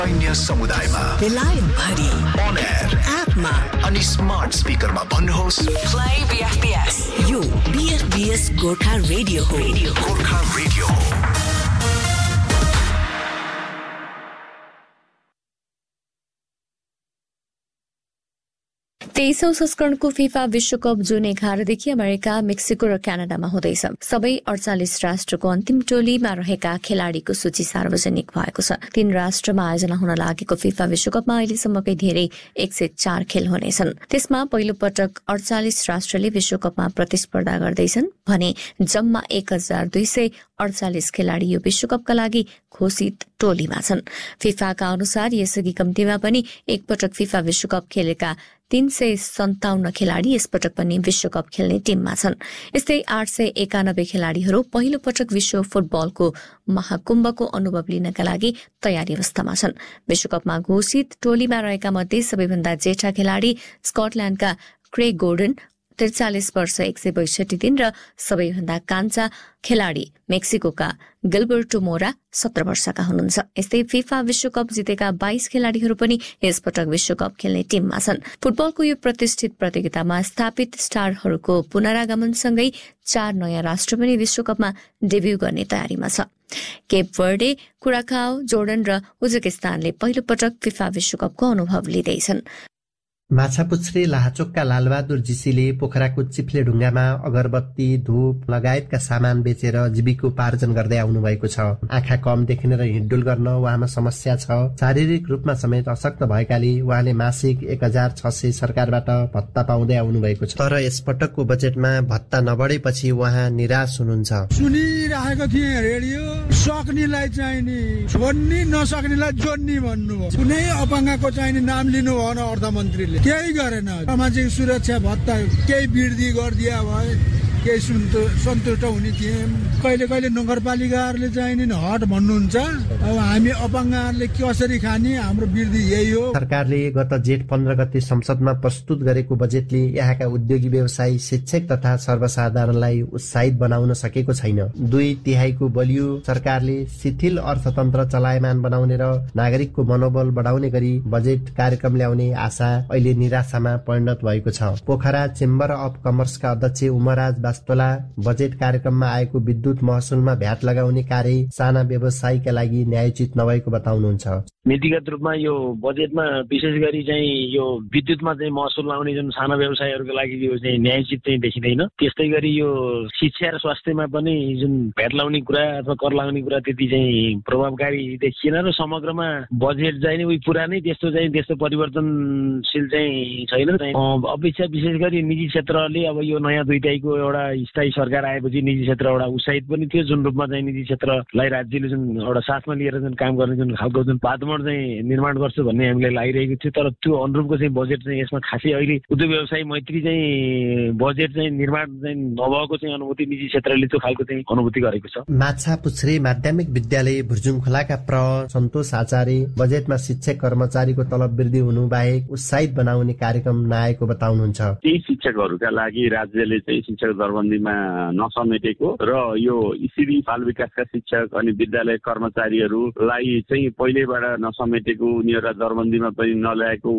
अन्य समुदायमा बेलायत भरि on air एपमा अनि स्मार्ट स्पिकरमा भन्नुहोस् प्ले बीएफबीएस। यो बीएफबीएस गोर्खा रेडियो हो। गोर्खा रेडियो हो। तेईसौं संस्करणको फिफा विश्वकप जुन 11 देखि अमेरिका, मेक्सिको र क्यानाडामा हुँदैछ। सबै 48 राष्ट्रको अन्तिम टोलीमा रहेका खेलाड़ीको सूची सार्वजनिक भएको छ। 3 राष्ट्रमा आयोजना हुन लागेको फिफा विश्वकपमा अहिलेसम्मकै धेरै 104 खेल हुनेछन्। त्यसमा पहिलो पटक 48 राष्ट्रले विश्वकपमा प्रतिस्पर्धा गर्दैछन् भने जम्मा 1248 खेलाड़ी यो विश्वकपका लागि घोषित टोलीमा छन्। फिफाका अनुसार यसअघि कम्तीमा पनि एकपटक फिफा विश्वकप खेलेका 357 खेलाड़ी यसपटक पनि विश्वकप खेल्ने टिममा छन्। यस्तै 891 खेलाड़ीहरू पहिलो पटक विश्व फुटबलको महाकुम्भको अनुभव लिनका लागि तयारी अवस्थामा छन्। विश्वकपमा घोषित टोलीमा रहेका मध्ये सबैभन्दा जेठा खेलाड़ी स्कटल्याण्डका क्रेग गोर्डन 43 वर्ष 162 दिन र सबैभन्दा कान्छा खेलाड़ी मेक्सिकोका गिल्बर्टो मोरा 17 वर्षका हुनुहुन्छ। यस्तै फिफा विश्वकप जितेका 22 खेलाड़ीहरू पनि यसपटक विश्वकप खेल्ने टिममा छन्। फुटबलको यो प्रतिष्ठित प्रतियोगितामा स्थापित स्टारहरूको पुनरागमनसँगै 4 नयाँ राष्ट्र पनि विश्वकपमा डेब्यू गर्ने तयारीमा छ। केप वर्डे, कुराकाओ, जोर्डन र उज्बेकिस्तानले पहिलो पटक फिफा विश्वकपको अनुभव लिँदैछन्। माछापुच्छ्रे लाहाचोकका लालबहादुर जीसीले पोखराको चिप्ले ढुङ्गामा अगरबत्ती, धूप लगायतका सामान बेचेर जीविकोपार्जन गर्दै आउनु भएको छ। आँखा कम देख्ने र हिँडडुल गर्न उहाँमा समस्या छ। शारीरिक रूपमा समेत अशक्त भएकाले उहाँले मासिक 1600 सरकारबाट भत्ता पाउँदै आउनु भएको छ। तर यसपटकको बजेटमा भत्ता नबढेपछि उहाँ निराश हुनुहुन्छ। सुनिरहेको थिएँ रेडियो, सक्नेलाई चाहिने छोड्ने, नसक्नेलाई जोड्ने भन्नुभयो। कुनै अपाङ्गको चाहिने नाम लिनु भएन अर्थमन्त्रीले, केही गरेन। सामाजिक सुरक्षा भत्ता केही वृद्धि गरिदिया भए केही सन्तुष्ट हुने थियौँ। कहिले कहिले नगरपालिकाहरूले चाहिने हट भन्नुहुन्छ। अब हामी अपाङ्गहरूले कसरी खाने, हाम्रो वृद्धि यही हो। सरकारले गत जेठ 15 गते संसदमा प्रस्तुत गरेको बजेटले यहाँका उद्योगी व्यवसायी, शिक्षक तथा सर्वसाधारणलाई उत्साहित बनाउन सकेको छैन। 2/3 बलियो सरकारले शिथिल अर्थतन्त्र चलायमान बनाउने र नागरिकको मनोबल बढाउने गरी बजेट कार्यक्रम ल्याउने आशा अहिले निराशामा परिणत भएको छ। पोखरा चेम्बर अफ कमर्सका अध्यक्ष उमराज वास्तोला बजेट कार्यक्रममा आएको विद्युत महसुलमा भ्याट लगाउने कार्य साना व्यवसायीका लागि न्यायोचित नभएको बताउनुहुन्छ। नीतिगत रूपमा यो बजेटमा विशेष गरी चाहिँ यो विद्युतमा चाहिँ महसुल लाउने जुन साना व्यवसायीहरूको लागि यो चाहिँ न्यायोचित चाहिँ देखिँदैन। त्यस्तै गरी यो शिक्षा र स्वास्थ्यमा पनि जुन भ्याट लाउने कुरा अथवा कर लगाउने कुरा त्यति चाहिँ प्रभावकारी देखिएन र समग्रमा बजेट चाहिँ उही पुरानै त्यस्तो परिवर्तनशील चाहिँ छैन। अपेक्षा विशेष गरी निजी क्षेत्रले अब यो नयाँ 2/3 एउटा स्थायी सरकार आएपछि निजी क्षेत्र एउटा उत्साहित पनि थियो। जुन रूपमा चाहिँ निजी क्षेत्रलाई राज्यले जुन एउटा साथमा लिएर जुन काम गर्ने जुन खालको जुन वातावरण चाहिँ निर्माण गर्छु भन्ने हामीले लागिरहेको थियो। तर त्यो अनुरूपको चाहिँ बजेट चाहिँ यसमा खासै अहिले उद्योग व्यवसायी मैत्री चाहिँ बजेट चाहिँ निर्माण चाहिँ नभएको चाहिँ अनुभूति निजी क्षेत्रले त्यो खालको चाहिँ अनुभूति गरेको छ। माछापुच्छ्रे माध्यमिक विद्यालय भुर्जुङ खोलाका सन्तोष आचार्य बजेटमा शिक्षक कर्मचारीको तलब वृद्धि हुनु बाहेक उत्साहित बनाउने कार्यक्रम नआएको बताउनुहुन्छ। ती शिक्षकहरूका लागि राज्यले चाहिँ शिक्षक दरबन्दीमा नसमेटेको र यो इसिडी बाल विकासका शिक्षक अनि विद्यालय कर्मचारीहरूलाई चाहिँ पहिलेबाट नसमेटेको, उनीहरूलाई दरबन्दीमा पनि नल्याएको